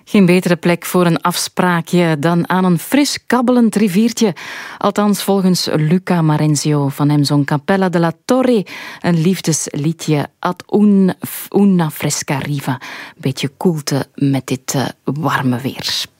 Geen betere plek voor een afspraakje dan aan een fris kabbelend riviertje. Althans volgens Luca Marenzio. Van hem zong Cappella della Torre een liefdesliedje Ad una fresca riva. Beetje koelte met dit warme weer.